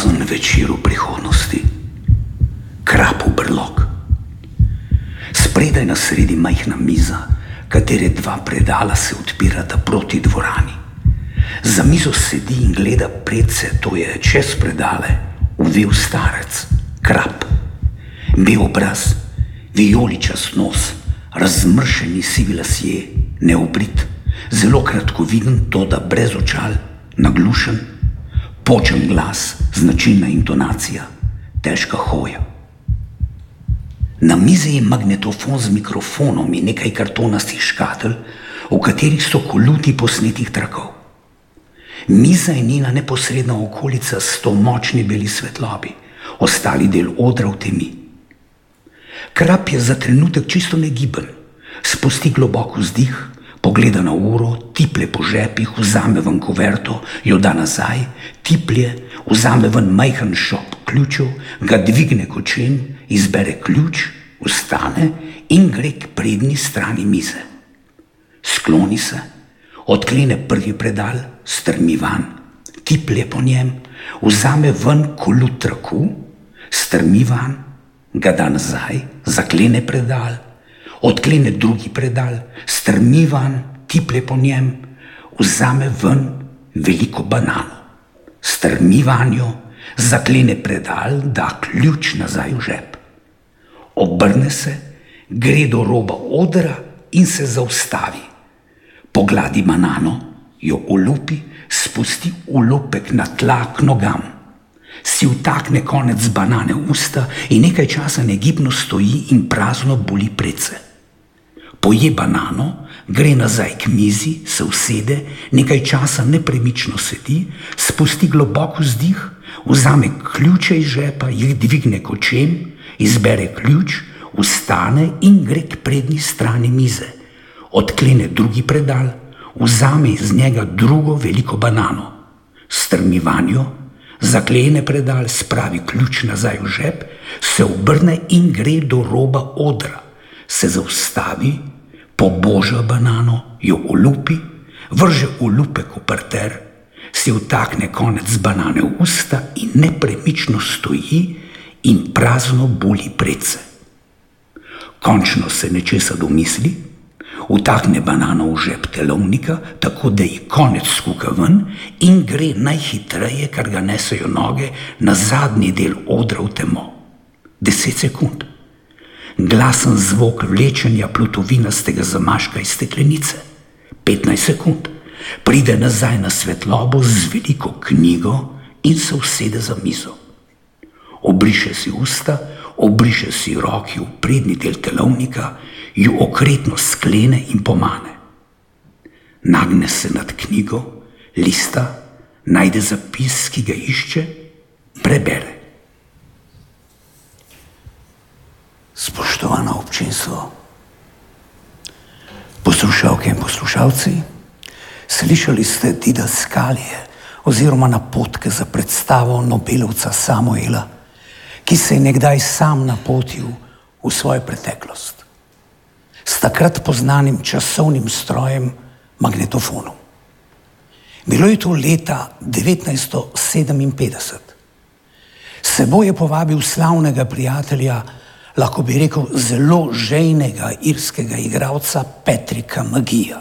Pozen večer v prihodnosti, krap v brlog. Spredaj na sredi majhna miza, katere dva predala se odpirata proti dvorani. Za mizo sedi in gleda predse, to je čez predale, uvel starec, krap. Bel obraz, vijoličast nos, razmršeni sivi lasje, neobrit, zelo kratkoviden, toda brez očal, naglušen, počen glas, značilna intonacija, težka hoja. Na mizi je magnetofon z mikrofonom in nekaj kartonastih škatel, v katerih so koluti posnetih trakov. Miza je njena neposredna okolica s to močni beli svetlobi, ostali del odra v temi. Krap je za trenutek čisto negiben, spusti globok vzdih, pogleda na uro, tiplje po žepih, vzame ven kuverto, jo da nazaj, tiplje, vzame ven majhen šop ključev, ga dvigne kočen, izbere ključ, vstane in gre k prednji strani mize. Skloni se, odklene prvi predal, strmi van, tiplje po njem, vzame ven kolut traku, strmi van, ga da nazaj, zaklene predal, odklene drugi predal, strmi van, tiplje po njem, vzame ven veliko banano, strmi vanjo, zaklene predal, da ključ nazaj v žep. Obrne se, gre do roba odra in se zaustavi. Pogladi banano, jo olupi, spusti olupek na tla k nogam. Si vtakne konec banane v usta in nekaj časa negibno stoji in prazno boli predse. Poje banano, gre nazaj k mizi, se usede, nekaj časa nepremično sedi, spusti globok vzdih, vzame ključe iz žepa, jih dvigne kočem, izbere ključ, vstane in gre k prednji strani mize. Odklene drugi predal, vzame iz njega drugo veliko banano, strmi vanjo, zaklene predal, spravi ključ nazaj v žep, se obrne in gre do roba odra, se zaustavi, poboža banano, jo olupi, vrže olupek v parter, si vtakne konec banane v usta in nepremično stoji in prazno buli predse. Končno se nečesa domisli, vtakne banano v žep telovnika, tako da ji konec skuka ven in gre najhitreje, kar ga nesejo noge, na zadnji del odra v temo. 10 sekund. Glasen zvok vlečenja plutovinastega zamaška iz steklenice. 15 sekund. Pride nazaj na svetlobo z veliko knjigo in se usede za mizo. Obriše si usta, obriše si roki v prednji del telovnika, ju okretno sklene in pomane. Nagne se nad knjigo, lista, najde zapis, ki ga išče, prebere. Spoštovano občinstvo, poslušalke in poslušalci, slišali ste didaskalije oziroma napotke za predstavo Nobelovca Samuela, ki se je nekdaj sam napotil v svojo preteklost s takrat poznanim časovnim strojem magnetofonom. Bilo je to leta 1957. S seboj je povabil slavnega prijatelja, lahko bi rekel zelo žejnega irskega igralca Patricka Magija.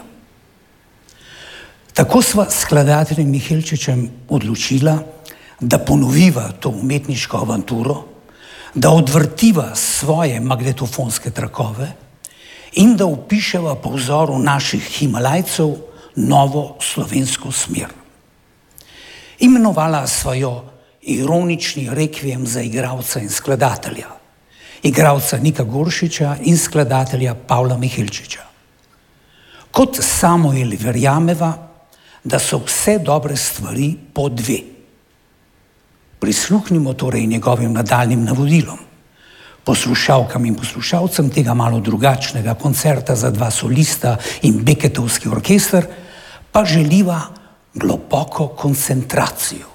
Tako sva s skladateljem Mihelčičem odločila, da ponoviva to umetniško avanturo, da odvrtiva svoje magnetofonske trakove in da vpiševa po vzoru naših Himalajcev novo slovensko smer. Imenovala sva jo ironični rekviem za igralca in skladatelja, igralca Nika Goršiča in skladatelja Pavla Mihelčiča. Kot Samuel verjameva, da so vse dobre stvari po dve. Prisluhnimo torej njegovim nadaljnjim navodilom. Poslušalkam in poslušalcem tega malo drugačnega koncerta za dva solista in Becketovski orkester pa želiva globoko koncentracijo.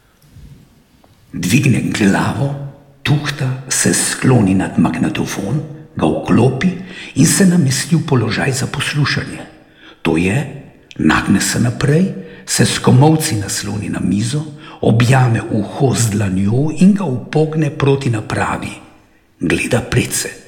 Dvigne glavo, tuhta, se skloni nad magnetofon, ga vklopi in se namesti v položaj za poslušanje. To je, nagne se naprej, se s komolci nasloni na mizo, objame uho z dlanjo in ga upogne proti napravi. Gleda predse.